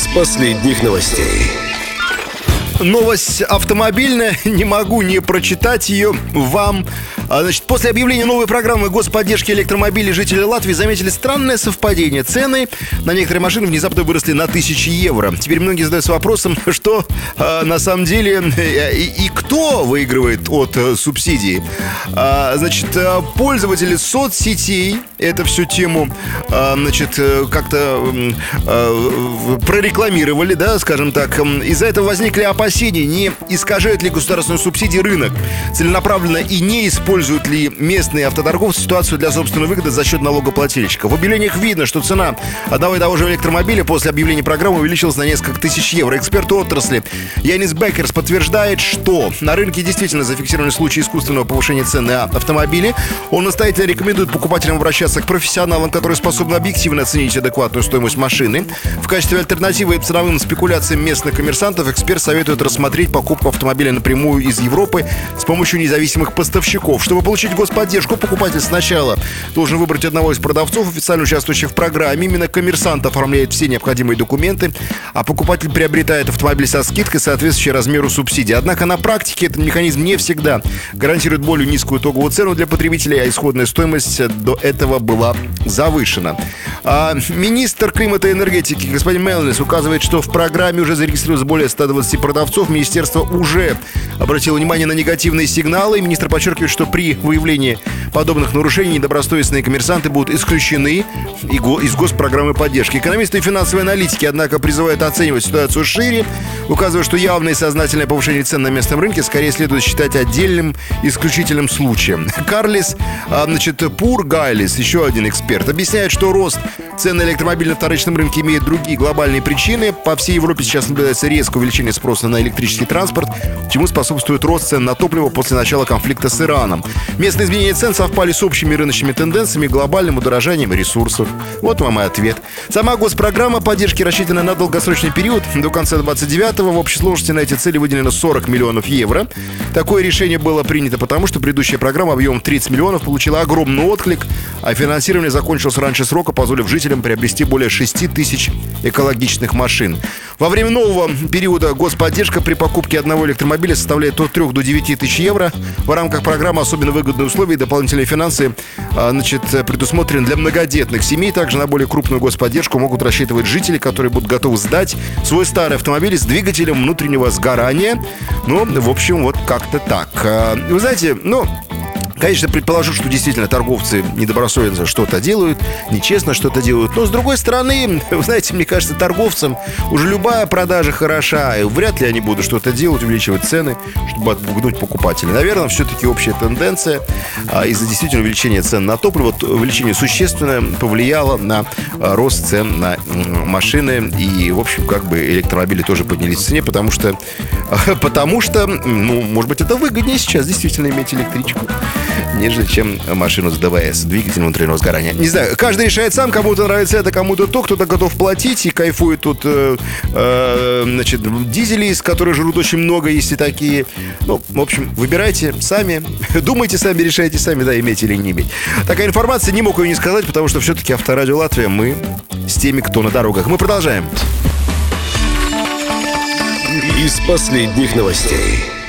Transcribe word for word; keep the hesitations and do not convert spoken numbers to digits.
Из последних новостей. Новость автомобильная, не могу не прочитать ее вам. Значит, после объявления новой программы господдержки электромобилей жители Латвии заметили странное совпадение. Цены на некоторые машины внезапно выросли на тысячи евро. Теперь многие задаются вопросом, что а, на самом деле и, и кто выигрывает от а, субсидий. А, значит, пользователи соцсетей эту всю тему а, значит, как-то а, прорекламировали, да, скажем так. Из-за этого возникли опасения, не искажает ли государственную субсидию рынок целенаправленно и не используют ли местные автоторговцы ситуацию для собственной выгоды за счет налогоплательщика. В объявлениях видно, что цена одного и того же электромобиля после объявления программы увеличилась на несколько тысяч евро. Эксперт отрасли Янис Беккерс подтверждает, что на рынке действительно зафиксированы случаи искусственного повышения цен на автомобили. Он настоятельно рекомендует покупателям обращаться к профессионалам, которые способны объективно оценить адекватную стоимость машины. В качестве альтернативы ценовым спекуляциям местных коммерсантов эксперт советует рассмотреть покупку автомобиля напрямую из Европы с помощью независимых поставщиков. Чтобы получить господдержку, покупатель сначала должен выбрать одного из продавцов, официально участвующих в программе. Именно коммерсант оформляет все необходимые документы, а покупатель приобретает автомобиль со скидкой, соответствующей размеру субсидии. Однако на практике этот механизм не всегда гарантирует более низкую итоговую цену для потребителей, а исходная стоимость до этого была завышена. А министр климата и энергетики господин Мелнис указывает, что в программе уже зарегистрировалось более ста двадцати продавцов. Министерство уже обратило внимание на негативные сигналы. Министр подчеркивает, что при выявлении подобных нарушений недобросовестные коммерсанты будут исключены из госпрограммы поддержки. Экономисты и финансовые аналитики, однако, призывают оценивать ситуацию шире, указывая, что явное и сознательное повышение цен на местном рынке скорее следует считать отдельным исключительным случаем. Карлис, значит, Пур Гайлис, еще один эксперт, объясняет, что рост цен на электромобили на вторичном рынке имеет другие глобальные причины. По всей Европе сейчас наблюдается резкое увеличение спроса на электрический транспорт, чему способствует рост цен на топливо после начала конфликта с Ираном. Местные изменения цен совпали с общими рыночными тенденциями и глобальным удорожанием ресурсов. Вот вам и ответ. Сама госпрограмма поддержки рассчитана на долгосрочный период. До конца двадцать девятого в общей сложности на эти цели выделено сорок миллионов евро. Такое решение было принято потому, что предыдущая программа объемом тридцать миллионов получила огромный отклик, а финансирование закончилось раньше срока, позволив жителям приобрести более шести тысяч экологичных машин. Во время нового периода господдержка при покупке одного электромобиля составляет от трёх до девяти тысяч евро. В рамках программы особенно выгодные условия и дополнительные финансы значит, предусмотрены для многодетных семей. Также на более крупную господдержку могут рассчитывать жители, которые будут готовы сдать свой старый автомобиль с двигателем внутреннего сгорания. Ну, в общем, вот как-то так. Вы знаете, ну... Конечно, предположу, что действительно торговцы недобросовестно что-то делают, нечестно что-то делают. Но, с другой стороны, вы знаете, мне кажется, торговцам уже любая продажа хороша. И вряд ли они будут что-то делать, увеличивать цены, чтобы отпугнуть покупателей. Наверное, все-таки общая тенденция а, из-за действительно увеличения цен на топливо, увеличение существенно повлияло на а, рост цен на м, машины. И, в общем, как бы электромобили тоже поднялись в цене, потому что, а, потому что, ну, может быть, это выгоднее сейчас действительно иметь электричку, нежели чем машину с ДВС, двигатель внутреннего сгорания. Не знаю, каждый решает сам, кому-то нравится это, кому-то то, кто-то готов платить и кайфует тут, э, э, значит, дизели, которые жрут очень много, есть и такие. Ну, в общем, выбирайте сами, думайте сами, решайте сами, да, иметь или не иметь. Такая информация, не мог ее не сказать, потому что все-таки Авторадио Латвия, мы с теми, кто на дорогах. Мы продолжаем. Из последних новостей.